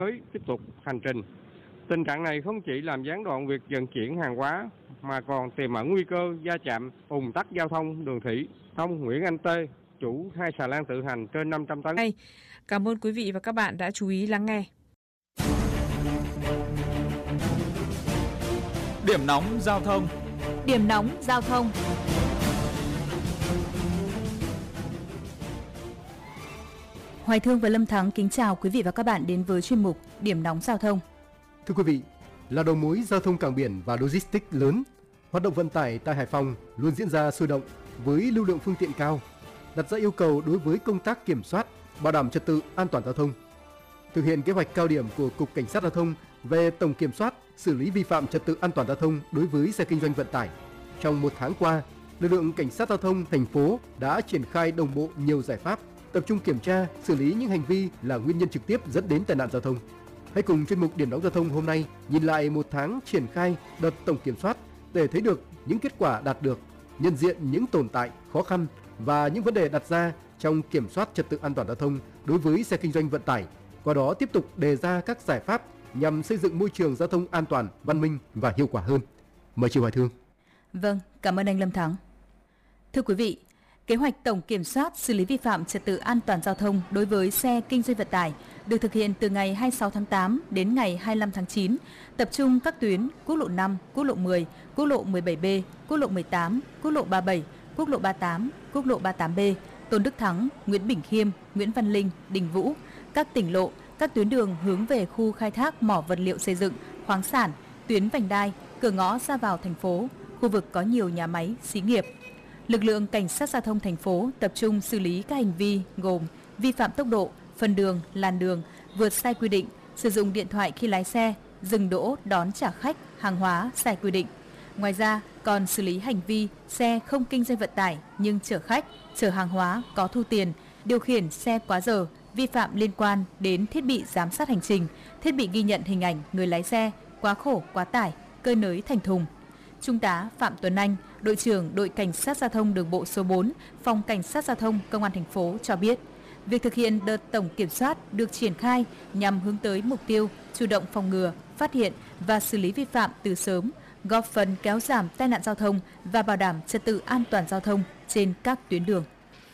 mới tiếp tục hành trình. Tình trạng này không chỉ làm gián đoạn việc vận chuyển hàng hóa mà còn tiềm ẩn nguy cơ va chạm, ùn tắc giao thông đường thủy. Ông Nguyễn Anh Tê, chủ 2 xà lan tự hành trên 500 tấn. Cảm ơn quý vị và các bạn đã chú ý lắng nghe. Điểm nóng giao thông. Điểm nóng giao thông. Hoài Thương và Lâm Thắng kính chào quý vị và các bạn đến với chuyên mục Điểm nóng giao thông. Thưa quý vị, là đầu mối giao thông cảng biển và logistics lớn, hoạt động vận tải tại Hải Phòng luôn diễn ra sôi động với lưu lượng phương tiện cao, đặt ra yêu cầu đối với công tác kiểm soát, bảo đảm trật tự an toàn giao thông. Thực hiện kế hoạch cao điểm của Cục Cảnh sát Giao thông về tổng kiểm soát, xử lý vi phạm trật tự an toàn giao thông đối với xe kinh doanh vận tải. Trong một tháng qua, lực lượng Cảnh sát Giao thông thành phố đã triển khai đồng bộ nhiều giải pháp, tập trung kiểm tra, xử lý những hành vi là nguyên nhân trực tiếp dẫn đến tai nạn giao thông. Hãy cùng chuyên mục Điểm nóng giao thông hôm nay nhìn lại một tháng triển khai đợt tổng kiểm soát để thấy được những kết quả đạt được, nhận diện những tồn tại, khó khăn và những vấn đề đặt ra trong kiểm soát trật tự an toàn giao thông đối với xe kinh doanh vận tải. Qua đó tiếp tục đề ra các giải pháp nhằm xây dựng môi trường giao thông an toàn, văn minh và hiệu quả hơn. Mời chị Hoài Thương. Vâng, cảm ơn anh Lâm Thắng. Thưa quý vị, kế hoạch tổng kiểm soát xử lý vi phạm trật tự an toàn giao thông đối với xe kinh doanh vận tải được thực hiện từ ngày 26 tháng 8 đến ngày 25 tháng 9, tập trung các tuyến quốc lộ 5, quốc lộ 10, quốc lộ 17B, quốc lộ 18, quốc lộ 37, quốc lộ 38, quốc lộ 38B, Tôn Đức Thắng, Nguyễn Bỉnh Khiêm, Nguyễn Văn Linh, Đình Vũ, các tỉnh lộ, các tuyến đường hướng về khu khai thác mỏ vật liệu xây dựng, khoáng sản, tuyến vành đai, cửa ngõ ra vào thành phố, khu vực có nhiều nhà máy, xí nghiệp. Lực lượng Cảnh sát Giao thông thành phố tập trung xử lý các hành vi gồm vi phạm tốc độ, phần đường, làn đường, vượt sai quy định, sử dụng điện thoại khi lái xe, dừng đỗ đón trả khách, hàng hóa sai quy định. Ngoài ra, còn xử lý hành vi xe không kinh doanh vận tải nhưng chở khách, chở hàng hóa có thu tiền, điều khiển xe quá giờ, vi phạm liên quan đến thiết bị giám sát hành trình, thiết bị ghi nhận hình ảnh người lái xe, quá khổ, quá tải, cơi nới thành thùng. Trung tá Phạm Tuấn Anh, đội trưởng đội Cảnh sát Giao thông đường bộ số 4, Phòng Cảnh sát Giao thông Công an thành phố cho biết, việc thực hiện đợt tổng kiểm soát được triển khai nhằm hướng tới mục tiêu chủ động phòng ngừa, phát hiện và xử lý vi phạm từ sớm, góp phần kéo giảm tai nạn giao thông và bảo đảm trật tự an toàn giao thông trên các tuyến đường.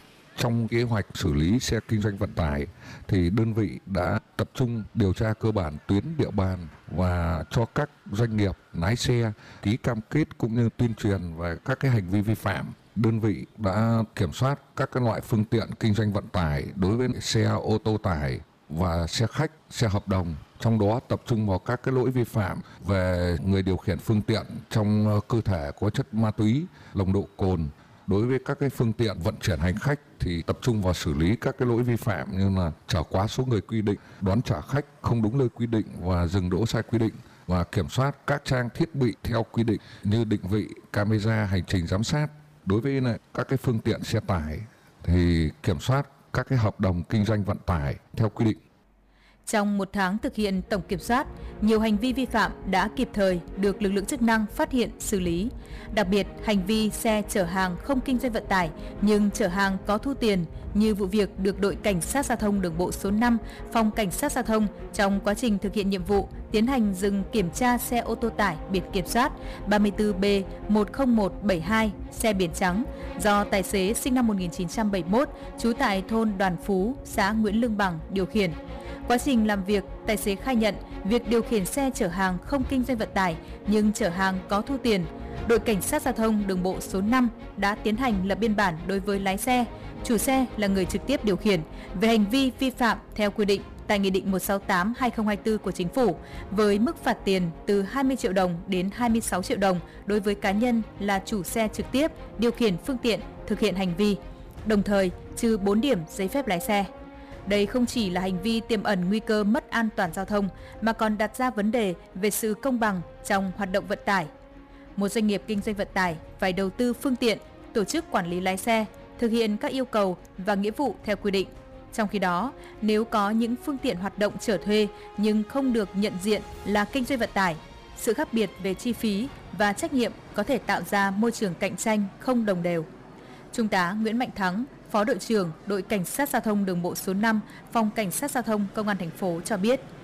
Trong kế hoạch xử lý xe kinh doanh vận tải thì đơn vị đã tập trung điều tra cơ bản tuyến địa bàn và cho các doanh nghiệp lái xe ký cam kết cũng như tuyên truyền về các cái hành vi vi phạm. Đơn vị đã kiểm soát các cái loại phương tiện kinh doanh vận tải đối với xe ô tô tải và xe khách, xe hợp đồng. Trong đó tập trung vào các cái lỗi vi phạm về người điều khiển phương tiện trong cơ thể có chất ma túy, nồng độ cồn. Đối với các cái phương tiện vận chuyển hành khách thì tập trung vào xử lý các cái lỗi vi phạm như là chở quá số người quy định, đón trả khách không đúng nơi quy định và dừng đỗ sai quy định, và kiểm soát các trang thiết bị theo quy định như định vị, camera, hành trình giám sát. Đối với các cái phương tiện xe tải thì kiểm soát các cái hợp đồng kinh doanh vận tải theo quy định. Trong một tháng thực hiện tổng kiểm soát, nhiều hành vi vi phạm đã kịp thời được lực lượng chức năng phát hiện xử lý. Đặc biệt, hành vi xe chở hàng không kinh doanh vận tải nhưng chở hàng có thu tiền như vụ việc được đội Cảnh sát Giao thông đường bộ số 5, Phòng Cảnh sát Giao thông trong quá trình thực hiện nhiệm vụ tiến hành dừng kiểm tra xe ô tô tải biển kiểm soát 34B10172 xe biển trắng do tài xế sinh năm 1971 trú tại thôn Đoàn Phú, xã Nguyễn Lương Bằng điều khiển. Quá trình làm việc, tài xế khai nhận việc điều khiển xe chở hàng không kinh doanh vận tải nhưng chở hàng có thu tiền. Đội Cảnh sát Giao thông đường bộ số 5 đã tiến hành lập biên bản đối với lái xe, chủ xe là người trực tiếp điều khiển về hành vi vi phạm theo quy định tại Nghị định 168/2024 của Chính phủ với mức phạt tiền từ 20 triệu đồng đến 26 triệu đồng đối với cá nhân là chủ xe trực tiếp điều khiển phương tiện thực hiện hành vi, đồng thời trừ 4 điểm giấy phép lái xe. Đây không chỉ là hành vi tiềm ẩn nguy cơ mất an toàn giao thông mà còn đặt ra vấn đề về sự công bằng trong hoạt động vận tải. Một doanh nghiệp kinh doanh vận tải phải đầu tư phương tiện, tổ chức quản lý lái xe, thực hiện các yêu cầu và nghĩa vụ theo quy định. Trong khi đó, nếu có những phương tiện hoạt động chở thuê nhưng không được nhận diện là kinh doanh vận tải, sự khác biệt về chi phí và trách nhiệm có thể tạo ra môi trường cạnh tranh không đồng đều. Trung tá Nguyễn Mạnh Thắng, Phó đội trưởng đội Cảnh sát Giao thông đường bộ số 5, Phòng Cảnh sát Giao thông Công an thành phố cho biết,